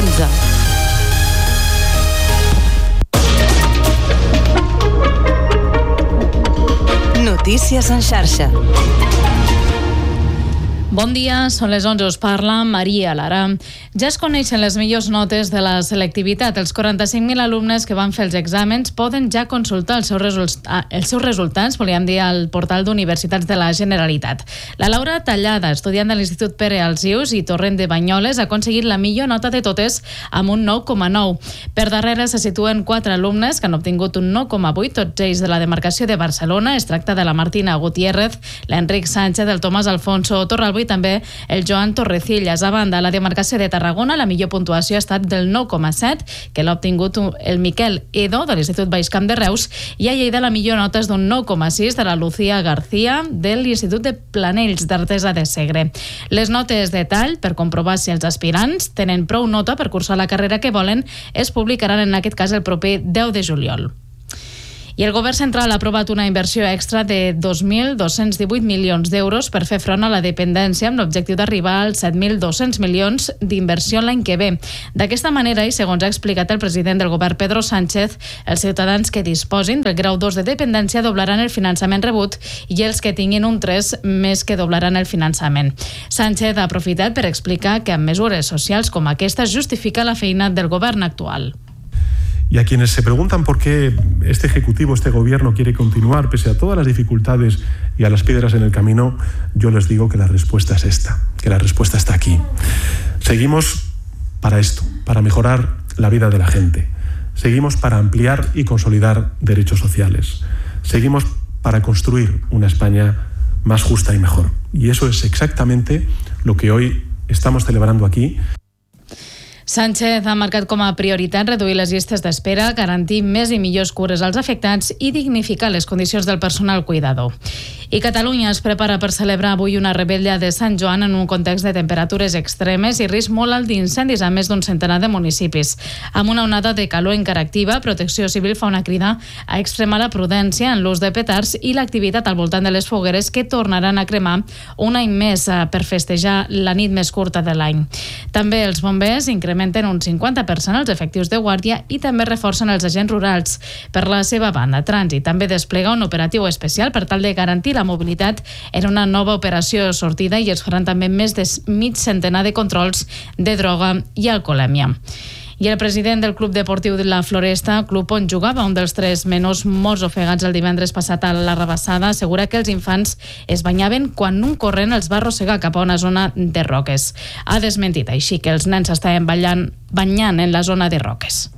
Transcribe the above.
11. Notícies en xarxa. Bon dia, són les 11, us parla Maria Lara. Ja es coneixen les millors notes de la selectivitat. Els 45.000 alumnes que van fer els exàmens poden ja consultar els seus resultats, volíem dir, al portal d'Universitats de la Generalitat. La Laura Tallada, estudiant de l'Institut Pere Alsius i Torrent de Banyoles, ha aconseguit la millor nota de totes amb un 9,9. Per darrere se situen 4 alumnes que han obtingut un 9,8, tots ells de la demarcació de Barcelona. Es tracta de la Martina Gutiérrez, l'Enric Sánchez, el Tomàs Alfonso Torralbo i també el Joan Torrecillas. A banda, a la demarcació de Tarragona, la millor puntuació ha estat del 9,7, que l'ha obtingut el Miquel Edo, de l'Institut Baix Camp de Reus, i a Lleida la millor nota és d'un 9,6 de la Lucía García, de l'Institut de Planells d'Artesa de Segre. Les notes de tall, per comprovar si els aspirants tenen prou nota per cursar la carrera que volen, es publicaran en aquest cas el proper 10 de juliol. I el govern central ha aprovat una inversió extra de 2.218 milions d'euros per fer front a la dependència amb l'objectiu d'arribar als 7.200 milions d'inversió l'any que ve. D'aquesta manera, i segons ha explicat el president del govern Pedro Sánchez, els ciutadans que disposin del grau 2 de dependència doblaran el finançament rebut i els que tinguin un 3 més que doblaran el finançament. Sánchez ha aprofitat per explicar que amb mesures socials com aquesta justifica la feina del govern actual. Y a quienes se preguntan por qué este Ejecutivo, este Gobierno quiere continuar pese a todas las dificultades y a las piedras en el camino, yo les digo que la respuesta es esta, que la respuesta está aquí. Seguimos para esto, para mejorar la vida de la gente. Seguimos para ampliar y consolidar derechos sociales. Seguimos para construir una España más justa y mejor. Y eso es exactamente lo que hoy estamos celebrando aquí. Sánchez ha marcat com a prioritat reduir les llistes d'espera, garantir més i millors cures als afectats i dignificar les condicions del personal cuidador. I Catalunya es prepara per celebrar avui una revetlla de Sant Joan en un context de temperatures extremes i risc molt alt d'incendis a més d'un centenar de municipis. Amb una onada de calor encara activa, Protecció Civil fa una crida a extremar la prudència en l'ús de petards i l'activitat al voltant de les fogueres que tornaran a cremar un any més per festejar la nit més curta de l'any. També els bombers incrementen un 50% els efectius de guàrdia i també reforcen els agents rurals. Per la seva banda, Trànsit també desplega un operatiu especial per tal de garantir la mobilitat en una nova operació sortida i es faran també més de mig centenar de controls de droga i alcoholèmia. I el president del Club Deportiu de la Floresta, club on jugava un dels 3 menors morts ofegats el divendres passat a la Rabassada, assegura que els infants es banyaven quan un corrent els va arrossegar cap a una zona de roques. Ha desmentit així que els nens s'estaven banyant en la zona de roques.